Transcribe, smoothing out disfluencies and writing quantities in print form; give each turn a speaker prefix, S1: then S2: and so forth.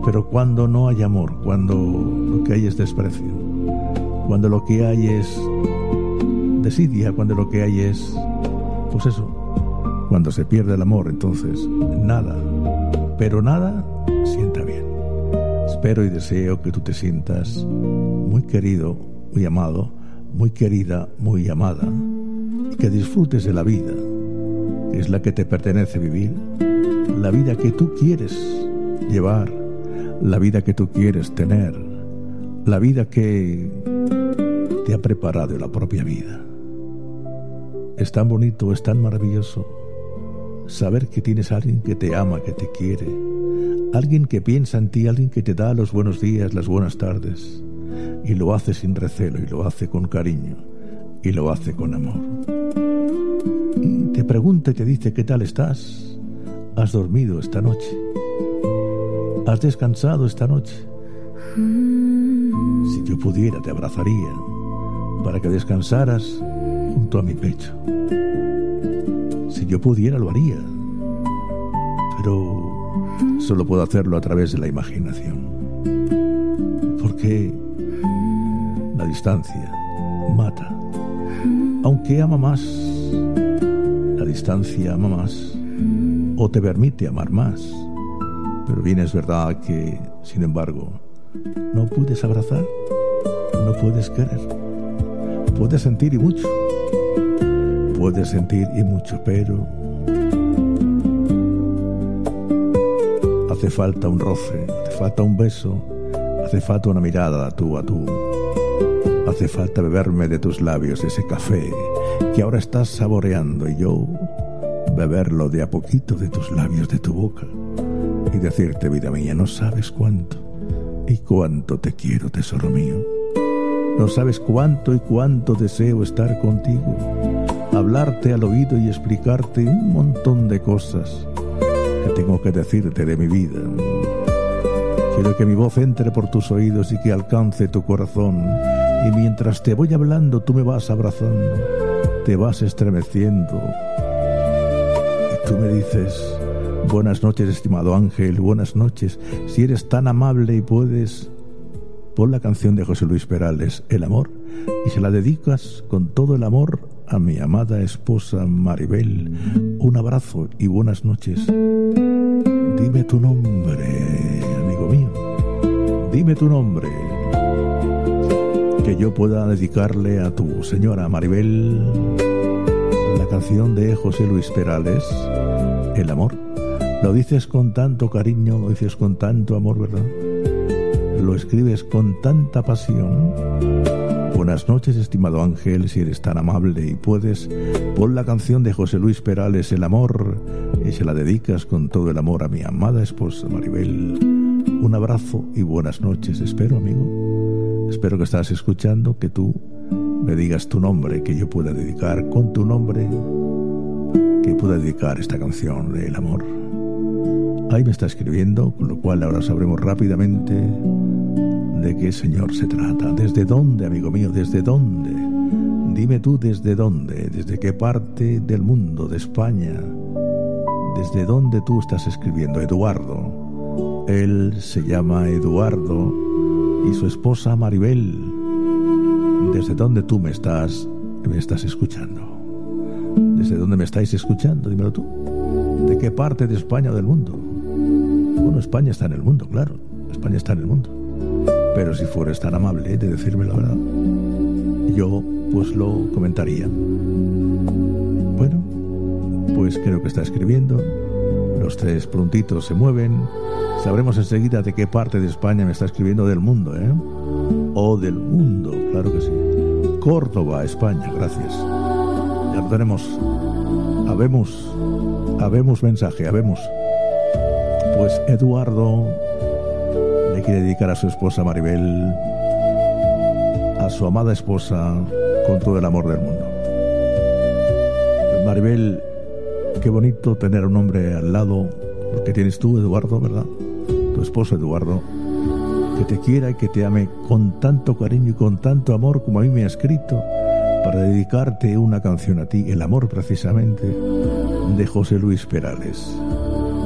S1: Pero cuando no hay amor, cuando lo que hay es desprecio, cuando lo que hay es desidia, cuando lo que hay es, pues eso, cuando se pierde el amor, entonces nada, pero nada sienta bien. Espero y deseo que tú te sientas muy querido, muy amado, muy querida, muy amada, y que disfrutes de la vida, que es la que te pertenece vivir, la vida que tú quieres llevar, la vida que tú quieres tener, la vida que te ha preparado la propia vida. Es tan bonito, es tan maravilloso saber que tienes a alguien que te ama, que te quiere, alguien que piensa en ti, alguien que te da los buenos días, las buenas tardes, y lo hace sin recelo, y lo hace con cariño, y lo hace con amor. Y te pregunta y te dice: ¿qué tal estás? ¿Has dormido esta noche? ¿Has descansado esta noche? Si yo pudiera, te abrazaría para que descansaras junto a mi pecho. Si yo pudiera, lo haría, pero solo puedo hacerlo a través de la imaginación, porque la distancia mata. Aunque ama más, la distancia ama más, o te permite amar más. Pero bien es verdad que, sin embargo, no puedes abrazar, no puedes querer. Puedes sentir y mucho, pero hace falta un roce, hace falta un beso, hace falta una mirada tú a tú. Hace falta beberme de tus labios ese café que ahora estás saboreando, y yo beberlo de a poquito de tus labios, de tu boca, y decirte: vida mía, no sabes cuánto y cuánto te quiero, tesoro mío. No sabes cuánto y cuánto deseo estar contigo, hablarte al oído y explicarte un montón de cosas que tengo que decirte de mi vida. Quiero que mi voz entre por tus oídos y que alcance tu corazón, y mientras te voy hablando tú me vas abrazando, te vas estremeciendo, y tú me dices: buenas noches, estimado ángel, buenas noches. Si eres tan amable y puedes, pon la canción de José Luis Perales, El amor, y se la dedicas con todo el amor a mi amada esposa Maribel. Un abrazo y buenas noches. Dime tu nombre, amigo mío, dime tu nombre, que yo pueda dedicarle a tu señora Maribel la canción de José Luis Perales, El amor. Lo dices con tanto cariño, lo dices con tanto amor, ¿verdad? Lo escribes con tanta pasión. Buenas noches, estimado ángel, si eres tan amable y puedes, pon la canción de José Luis Perales, El amor, y se la dedicas con todo el amor a mi amada esposa Maribel. Un abrazo y buenas noches. Espero, amigo, espero que estás escuchando, que tú me digas tu nombre, que yo pueda dedicar con tu nombre, que pueda dedicar esta canción de El amor. Ahí me está escribiendo, con lo cual ahora sabremos rápidamente de qué señor se trata. ¿Desde dónde, amigo mío? ¿Desde dónde? Dime tú desde dónde, desde qué parte del mundo, de España. ¿Desde dónde tú estás escribiendo? Eduardo. Él se llama Eduardo y su esposa Maribel. ¿Desde dónde tú me estás escuchando? ¿Desde dónde me estáis escuchando? Dímelo tú. ¿De qué parte de España o del mundo? Bueno, España está en el mundo, claro. España está en el mundo. Pero si fueras tan amable de decirme la verdad, yo pues lo comentaría. Bueno, pues creo que está escribiendo. Los tres puntitos se mueven. Sabremos enseguida de qué parte de España me está escribiendo. Del mundo, ¿eh? O del mundo, claro que sí. Córdoba, España, gracias. Ya lo tenemos. Habemos mensaje, habemos. Pues Eduardo le quiere dedicar a su esposa Maribel, a su amada esposa, con todo el amor del mundo. Maribel, qué bonito tener a un hombre al lado, porque tienes tú, Eduardo, ¿verdad? Tu esposo Eduardo, que te quiera y que te ame con tanto cariño y con tanto amor como a mí me ha escrito, para dedicarte una canción a ti, El amor precisamente, de José Luis Perales.